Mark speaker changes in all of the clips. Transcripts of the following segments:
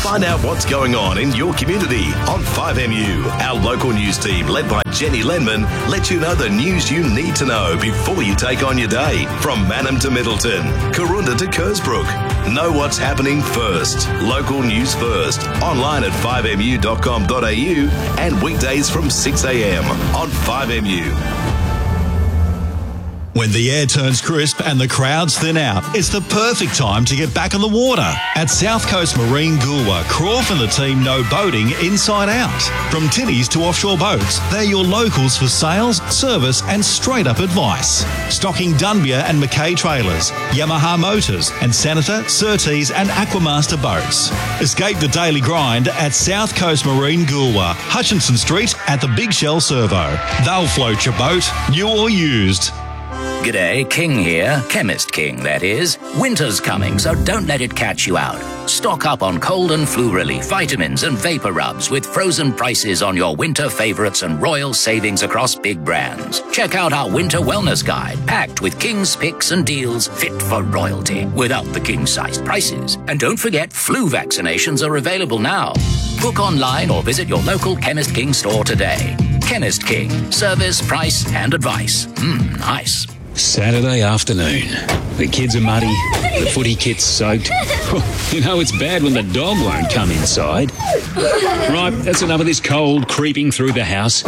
Speaker 1: Find out what's going on in your community on 5MU. Our local news team, led by Jenny Lenman, lets you know the news you need to know before you take on your day. From Mannum to Middleton, Karoonda to Kersbrook. Know what's happening first. Local news first. Online at 5mu.com.au and weekdays from 6 a.m. on 5MU.
Speaker 2: When the air turns crisp and the crowds thin out, it's the perfect time to get back on the water. At South Coast Marine Goolwa, Croft and the team know boating inside out. From tinnies to offshore boats, they're your locals for sales, service and straight-up advice. Stocking Dunbia and Mackay trailers, Yamaha motors and Senator, Surtees and Aquamaster boats. Escape the daily grind at South Coast Marine Goolwa, Hutchinson Street at the Big Shell Servo. They'll float your boat, new or used.
Speaker 3: G'day, King here. Chemist King, that is. Winter's coming, so don't let it catch you out. Stock up on cold and flu relief, vitamins and vapor rubs with frozen prices on your winter favourites and royal savings across big brands. Check out our winter wellness guide, packed with King's picks and deals fit for royalty, without the king-sized prices. And don't forget, flu vaccinations are available now. Book online or visit your local Chemist King store today. Chemist King. Service, price and advice. Nice.
Speaker 4: Saturday afternoon. The kids are muddy, the footy kit's soaked. You know it's bad when the dog won't come inside. Right, that's enough of this cold creeping through the house.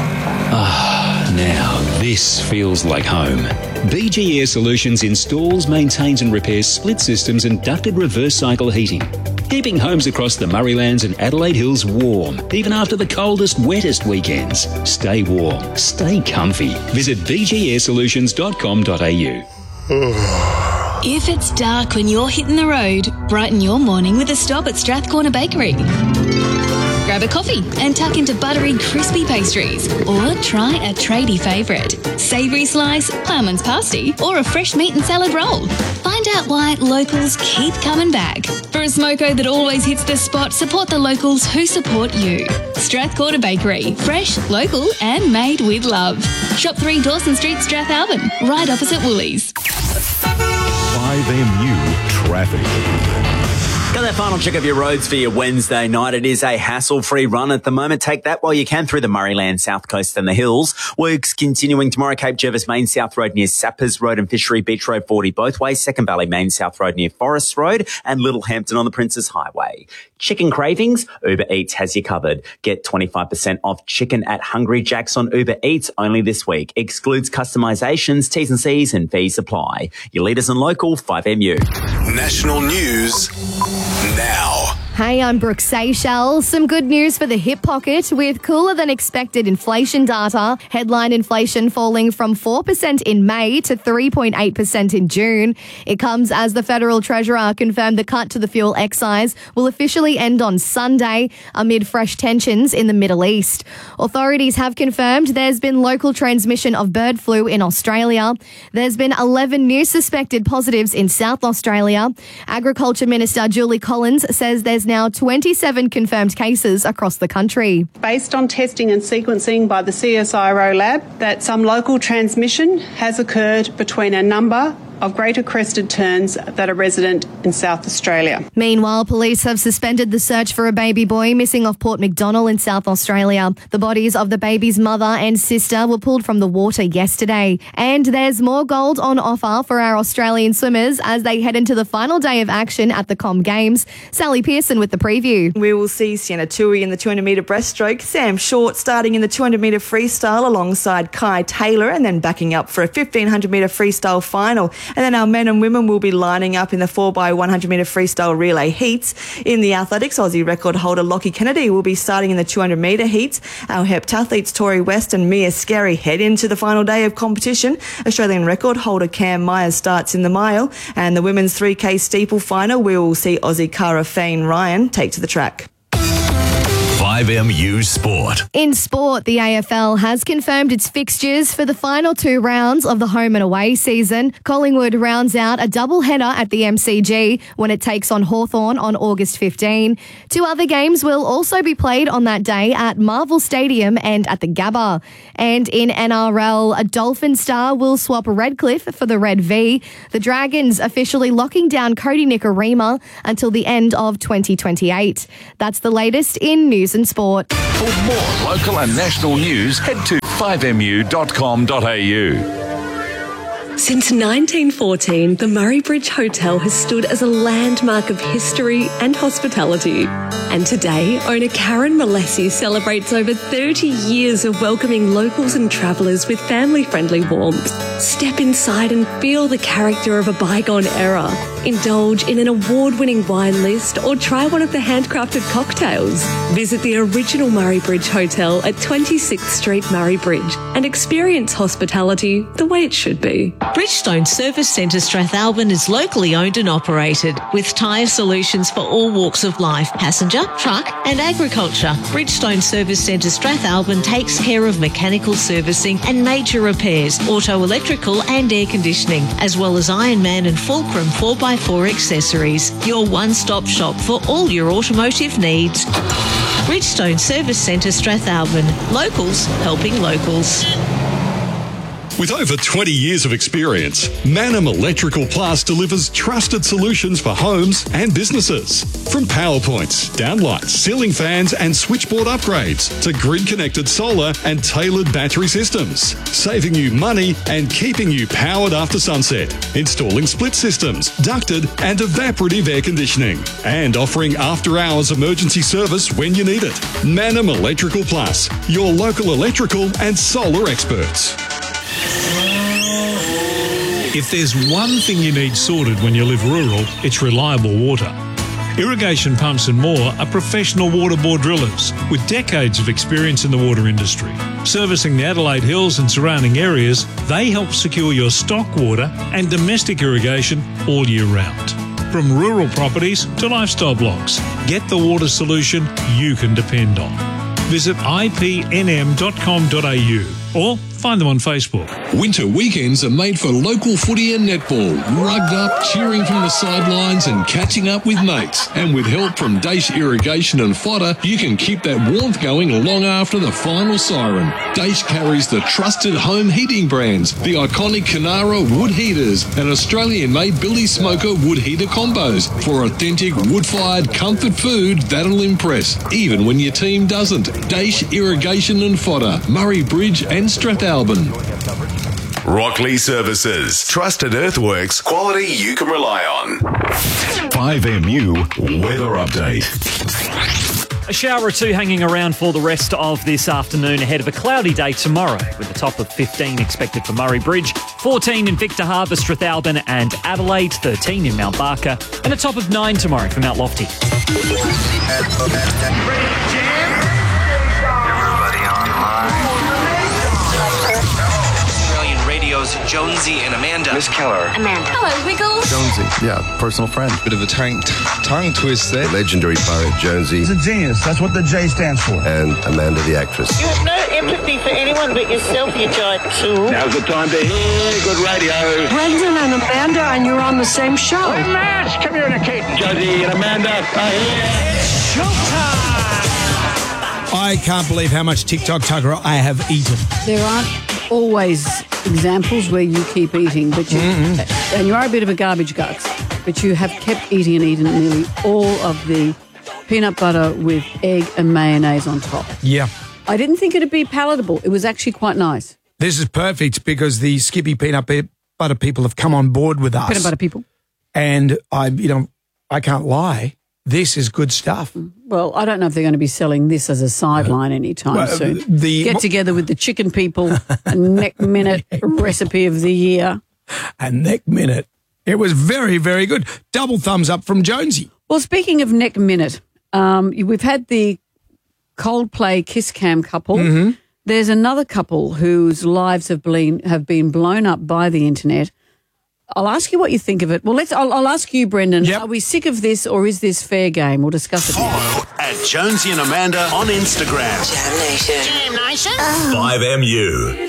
Speaker 4: Now this feels like home. BG Air Solutions installs, maintains and repairs split systems and ducted reverse cycle heating, keeping homes across the Murraylands and Adelaide Hills warm, even after the coldest, wettest weekends. Stay warm, stay comfy. Visit bgair-solutions.com.au.
Speaker 5: If it's dark when you're hitting the road, brighten your morning with a stop at Strathcorner Bakery. Grab a coffee and tuck into buttery, crispy pastries. Or try a tradie favourite, savoury slice, ploughman's pasty, or a fresh meat and salad roll. Find out why locals keep coming back. For a smoko that always hits the spot, support the locals who support you. Strathcorner Bakery. Fresh, local and made with love. Shop 3 Dawson Street, Strathalbyn, right opposite Woolies.
Speaker 6: 5MU Traffic. Got that final check of your roads for your Wednesday night. It is a hassle-free run at the moment. Take that while you can through the Murrayland, South Coast and the hills. Works continuing tomorrow, Cape Jervis Main South Road near Sappers Road and Fishery Beach Road 40 both ways. Second Valley Main South Road near Forest Road and Littlehampton on the Princes Highway. Chicken cravings? Uber Eats has you covered. Get 25% off chicken at Hungry Jack's on Uber Eats only this week. Excludes customisations, T's and C's and fees apply. Your leaders and local, 5MU.
Speaker 1: National news now.
Speaker 7: Hey, I'm Brooke Seychelles. Some good news for the hip pocket with cooler than expected inflation data. Headline inflation falling from 4% in May to 3.8% in June. It comes as the Federal Treasurer confirmed the cut to the fuel excise will officially end on Sunday amid fresh tensions in the Middle East. Authorities have confirmed there's been local transmission of bird flu in Australia. There's been 11 new suspected positives in South Australia. Agriculture Minister Julie Collins says there's now 27 confirmed cases across the country.
Speaker 8: Based on testing and sequencing by the CSIRO lab, that some local transmission has occurred between a number of greater crested terns that are resident in South Australia.
Speaker 7: Meanwhile, police have suspended the search for a baby boy missing off Port MacDonnell in South Australia. The bodies of the baby's mother and sister were pulled from the water yesterday. And there's more gold on offer for our Australian swimmers as they head into the final day of action at the Com Games. Sally Pearson with the preview.
Speaker 9: We will see Sienna Tui in the 200-metre breaststroke, Sam Short starting in the 200-metre freestyle alongside Kai Taylor and then backing up for a 1,500-metre freestyle final. And then our men and women will be lining up in the 4x100-metre freestyle relay heats. In the athletics, Aussie record holder Lockie Kennedy will be starting in the 200-metre heats. Our heptathletes Tori West and Mia Scarry head into the final day of competition. Australian record holder Cam Myers starts in the mile. And the women's 3K steeple final, we will see Aussie Cara Fane Ryan take to the track.
Speaker 1: 5MU Sport.
Speaker 7: In sport, the AFL has confirmed its fixtures for the final 2 rounds of the home and away season. Collingwood rounds out a double-header at the MCG when it takes on Hawthorn on August 15. 2 other games will also be played on that day at Marvel Stadium and at the Gabba. And in NRL, a Dolphin star will swap Redcliffe for the Red V. The Dragons officially locking down Cody Nikorima until the end of 2028. That's the latest in news and sport.
Speaker 10: For more local and national news, head to 5mu.com.au.
Speaker 11: Since 1914, the Murray Bridge Hotel has stood as a landmark of history and hospitality. And today, owner Karen Molessi celebrates over 30 years of welcoming locals and travellers with family-friendly warmth. Step inside and feel the character of a bygone era. Indulge in an award-winning wine list or try one of the handcrafted cocktails. Visit the original Murray Bridge Hotel at 26th Street, Murray Bridge, and experience hospitality the way it should be.
Speaker 12: Bridgestone Service Centre Strathalbyn is locally owned and operated with tyre solutions for all walks of life, passenger, truck and agriculture. Bridgestone Service Centre Strathalbyn takes care of mechanical servicing and major repairs, auto electrical and air conditioning, as well as Ironman and Fulcrum 4x4 accessories. Your one-stop shop for all your automotive needs. Bridgestone Service Centre Strathalbyn. Locals helping locals.
Speaker 2: With over 20 years of experience, Manum Electrical Plus delivers trusted solutions for homes and businesses. From power points, downlights, ceiling fans and switchboard upgrades to grid-connected solar and tailored battery systems, saving you money and keeping you powered after sunset. Installing split systems, ducted and evaporative air conditioning, and offering after-hours emergency service when you need it. Manum Electrical Plus, your local electrical and solar experts.
Speaker 13: If there's one thing you need sorted when you live rural, it's reliable water. Irrigation Pumps and More are professional water bore drillers with decades of experience in the water industry. Servicing the Adelaide Hills and surrounding areas, they help secure your stock water and domestic irrigation all year round. From rural properties to lifestyle blocks, get the water solution you can depend on. Visit ipnm.com.au or find them on Facebook.
Speaker 14: Winter weekends are made for local footy and netball, rugged up, cheering from the sidelines and catching up with mates. And with help from Daesh Irrigation and Fodder, you can keep that warmth going long after the final siren. Daesh carries the trusted home heating brands, the iconic Canara wood heaters and Australian-made Billy Smoker wood heater combos for authentic wood-fired comfort food that'll impress, even when your team doesn't. Daesh Irrigation and Fodder, Murray Bridge and Strathalbyn.
Speaker 1: Rockley Services. Trusted earthworks. Quality you can rely on.
Speaker 2: 5MU Weather Update.
Speaker 15: A shower or two hanging around for the rest of this afternoon ahead of a cloudy day tomorrow, with a top of 15 expected for Murray Bridge, 14 in Victor Harbour, Strathalbyn and Adelaide, 13 in Mount Barker, and a top of 9 tomorrow for Mount Lofty.
Speaker 16: Jonesy and Amanda. Miss Keller.
Speaker 17: Amanda. Hello, Wiggles.
Speaker 18: Jonesy, yeah, personal friend. Bit of a tongue twist there.
Speaker 19: Legendary poet Jonesy.
Speaker 20: He's a genius. That's what the J stands for.
Speaker 19: And Amanda the actress.
Speaker 21: You have no empathy for anyone but yourself, you giant tool.
Speaker 22: Now's the time to hear good radio.
Speaker 23: Brendan and Amanda, and you're on the same show.
Speaker 22: We're mass communicating. Jonesy and Amanda are here.
Speaker 21: It's showtime.
Speaker 24: I can't believe how much TikTok Tugger I have eaten.
Speaker 25: There aren't always examples where you keep eating, but you and you are a bit of a garbage guts, but you have kept eating and eating nearly all of the peanut butter with egg and mayonnaise on top.
Speaker 24: Yeah.
Speaker 25: I didn't think it'd be palatable. It was actually quite nice.
Speaker 24: This is perfect because the Skippy peanut butter people have come on board with us.
Speaker 25: Peanut butter people.
Speaker 24: And I can't lie. This is good stuff.
Speaker 25: Well, I don't know if they're going to be selling this as a sideline anytime soon. Get together with the chicken people, a Neck Minute recipe of the year.
Speaker 24: A Neck Minute. It was very, very good. Double thumbs up from Jonesy.
Speaker 25: Well, speaking of Neck Minute, we've had the Coldplay Kiss Cam couple. Mm-hmm. There's another couple whose lives have been blown up by the internet. I'll ask you what you think of it. Well, I'll ask you, Brendan. Are we sick of this, or is this fair game? We'll discuss it.
Speaker 3: Follow at Jonesy and Amanda on Instagram.
Speaker 4: Jam Nation.
Speaker 1: Jam Nation. 5MU.